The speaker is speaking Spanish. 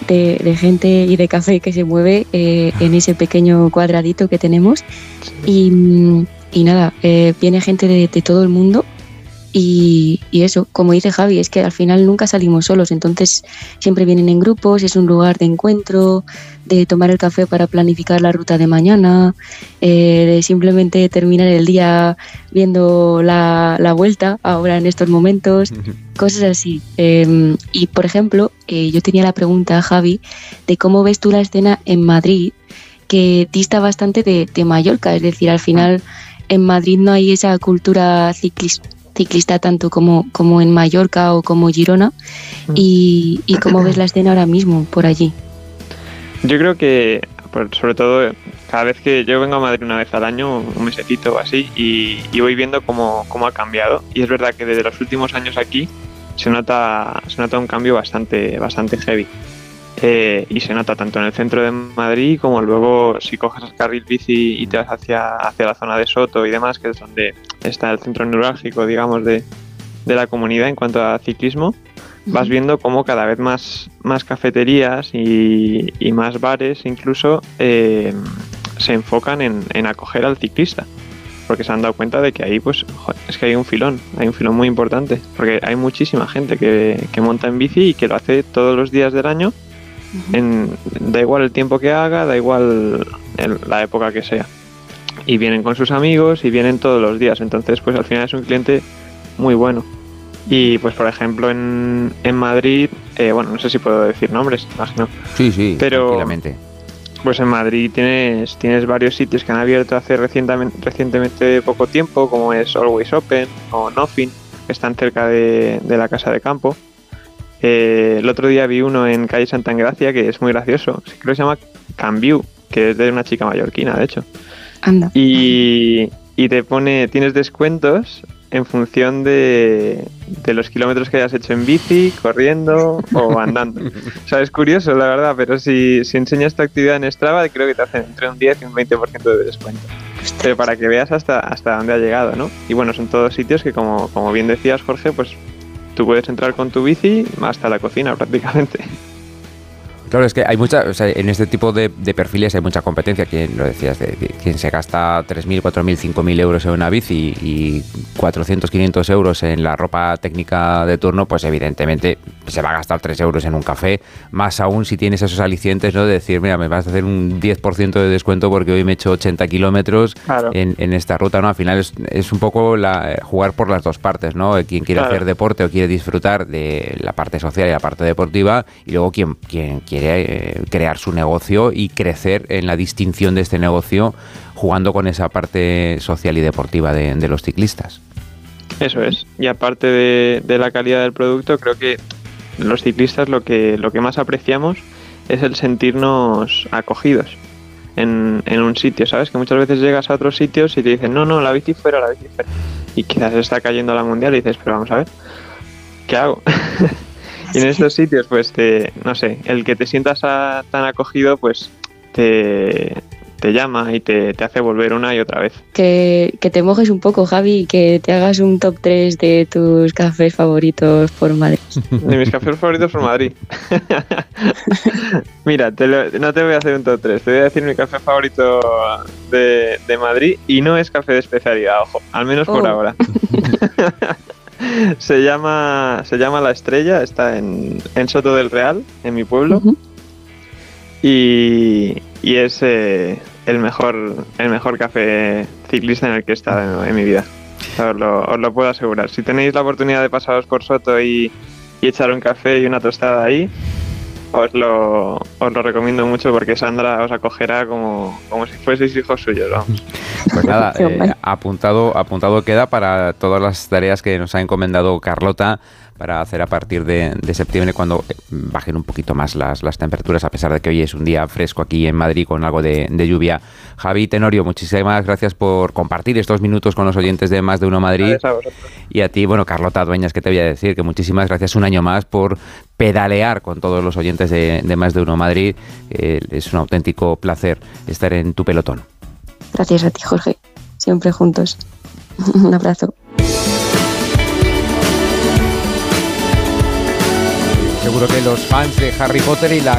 de gente y de café que se mueve en ese pequeño cuadradito que tenemos. Y nada, viene gente de todo el mundo. Y eso, como dice Javi, es que al final nunca salimos solos, entonces siempre vienen en grupos, es un lugar de encuentro, de tomar el café para planificar la ruta de mañana, de simplemente terminar el día viendo la vuelta ahora en estos momentos, cosas así. Y por ejemplo, yo tenía la pregunta, Javi, de cómo ves tú la escena en Madrid, que dista bastante de Mallorca, es decir, al final en Madrid no hay esa cultura ciclista tanto como en Mallorca o como Girona, y cómo ves la escena ahora mismo por allí. Yo creo que, sobre todo, cada vez que yo vengo a Madrid una vez al año, un mesecito o así, y voy viendo cómo ha cambiado, y es verdad que desde los últimos años aquí se nota un cambio bastante heavy. Y se nota tanto en el centro de Madrid como luego si coges el carril bici y te vas hacia la zona de Soto y demás, que es donde está el centro neurálgico, digamos, de la comunidad en cuanto a ciclismo. Vas viendo cómo cada vez más cafeterías y más bares incluso se enfocan en acoger al ciclista, porque se han dado cuenta de que ahí pues es que hay un filón muy importante, porque hay muchísima gente que monta en bici y que lo hace todos los días del año. Da igual el tiempo que haga, da igual la época que sea, y vienen con sus amigos y vienen todos los días, entonces pues al final es un cliente muy bueno. Y pues por ejemplo en Madrid, bueno, no sé si puedo decir nombres, imagino. Sí, pero tranquilamente. Pues en Madrid tienes varios sitios que han abierto hace recientemente poco tiempo, como es Always Open o Nothing, que están cerca de la casa de campo. El otro día vi uno en calle Santa Engracia que es muy gracioso, creo que se llama Cambiu, que es de una chica mallorquina, de hecho. Anda. Y tienes descuentos en función de los kilómetros que hayas hecho en bici, corriendo o andando. O sea, es curioso, la verdad, pero si enseñas tu actividad en Strava, creo que te hacen entre un 10 y un 20% de descuento. Pero para que veas hasta dónde ha llegado, ¿no? Y bueno, son todos sitios que, como bien decías, Jorge, pues tú puedes entrar con tu bici hasta la cocina prácticamente. Claro, es que hay mucha, o sea, en este tipo de perfiles hay mucha competencia. Quien lo decías, quien se gasta 3.000, 4.000, 5.000 euros en una bici y 400, 500 euros en la ropa técnica de turno, pues evidentemente se va a gastar 3 euros en un café, más aún si tienes esos alicientes, ¿no? De decir, mira, me vas a hacer un 10% de descuento porque hoy me he hecho 80 kilómetros claro. en esta ruta, ¿no? Al final es un poco jugar por las dos partes, ¿no? Quien quiere hacer deporte o quiere disfrutar de la parte social y la parte deportiva, y luego quien quiere crear su negocio y crecer en la distinción de este negocio jugando con esa parte social y deportiva de los ciclistas. Eso es. Y aparte de la calidad del producto, creo que los ciclistas lo que más apreciamos es el sentirnos acogidos en un sitio, ¿sabes? Que muchas veces llegas a otros sitios y te dicen, no, la bici fuera. Y quizás está cayendo la mundial y dices, pero vamos a ver, ¿qué hago? Y en estos sitios, pues, no sé, el que te sientas tan acogido, pues, te llama y te hace volver una y otra vez. Que te mojes un poco, Javi, y que te hagas un top 3 de tus cafés favoritos por Madrid. De mis cafés favoritos por Madrid. Mira, no te voy a hacer un top 3, te voy a decir mi café favorito de Madrid, y no es café de especialidad, ojo, al menos por ahora. Se llama La Estrella, está en Soto del Real, en mi pueblo. Uh-huh. Y es el mejor café ciclista en el que he estado en mi vida. Os lo puedo asegurar. Si tenéis la oportunidad de pasaros por Soto y echar un café y una tostada ahí, os lo recomiendo mucho, porque Sandra os acogerá como si fueseis hijos suyos, vamos. Pues nada, apuntado queda para todas las tareas que nos ha encomendado Carlota para hacer a partir de septiembre, cuando bajen un poquito más las temperaturas, a pesar de que hoy es un día fresco aquí en Madrid con algo de lluvia. Javi Tenorio, muchísimas gracias por compartir estos minutos con los oyentes de Más de Uno Madrid. Gracias a vosotros. Y a ti, bueno, Carlota Dueñas, ¿qué te voy a decir? Que muchísimas gracias un año más por pedalear con todos los oyentes de Más de Uno Madrid. Es un auténtico placer estar en tu pelotón. Gracias a ti, Jorge. Siempre juntos. Un abrazo. Seguro que los fans de Harry Potter y la